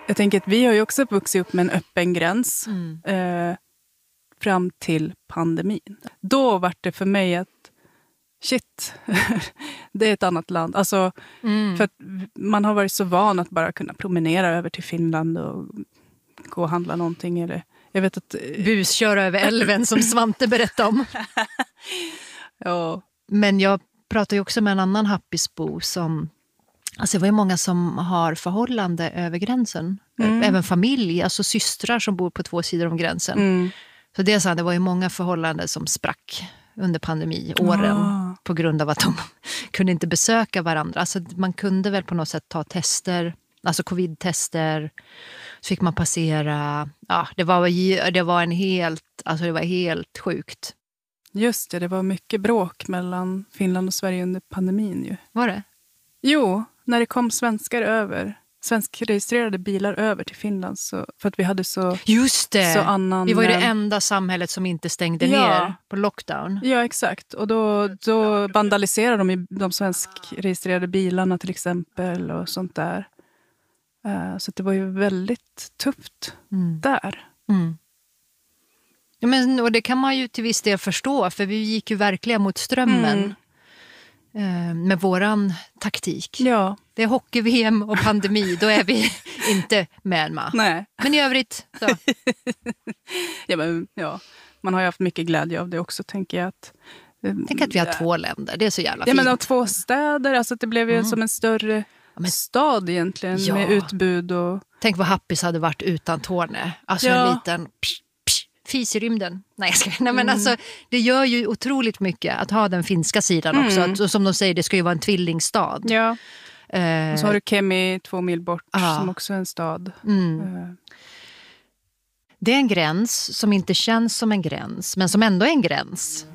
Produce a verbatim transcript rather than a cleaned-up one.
jag tänker att vi har ju också vuxit upp med en öppen gräns Mm. eh, fram till pandemin. Då var det för mig att shit, det är ett annat land. Alltså, Mm. för att man har varit så van att bara kunna promenera över till Finland och gå och handla någonting. Eller, jag vet att... Busköra över älven som Svante berättade om. Ja. Men jag pratar ju också med en annan happisbo som... Alltså det var ju många som har förhållande över gränsen. Mm. Även familj, alltså systrar som bor på två sidor om gränsen. Mm. Så det, så, det var ju många förhållanden som sprack under pandemiåren. Ah. På grund av att de kunde inte besöka varandra. Alltså man kunde väl på något sätt ta tester, alltså covid-tester. Så fick man passera. Ja, det var, det var en helt, alltså det var helt sjukt. Just det, det var mycket bråk mellan Finland och Sverige under pandemin ju. Var det? Jo, när det kom svenskar över, svenskregistrerade bilar över till Finland, så, för att vi hade så, Just det. så annan... Vi var ju det enda samhället som inte stängde Ja. ner på lockdown. Ja, exakt. Och då, då vandaliserade de ju de svenskregistrerade bilarna till exempel och sånt där. Uh, så det var ju väldigt tufft Mm. där. Mm. Ja, men, och det kan man ju till viss del förstå, för vi gick ju verkligen mot strömmen. Mm. Med våran taktik. Ja. Det är hockey-V M och pandemi, då är vi inte med. med. Nej. Men i övrigt så. ja, men, ja, man har ju haft mycket glädje av det också, tänker jag. Att, Tänk att vi har två länder, det är så jävla ja, fint. men av två städer, alltså det blev ju Mm. som en större ja, men, stad egentligen, ja. med utbud och... Tänk vad Happis hade varit utan Torne. Alltså ja. en liten psh, psh, fis i rymden. Nej, jag ska, nej men Mm. alltså, det gör ju otroligt mycket att ha den finska sidan Mm. också. Att, och som de säger, det ska ju vara en tvillingstad. Ja. Eh, Och så har du Kemi två mil bort, ah. som också är en stad. mm. Uh. Det är en gräns som inte känns som en gräns, men som ändå är en gräns.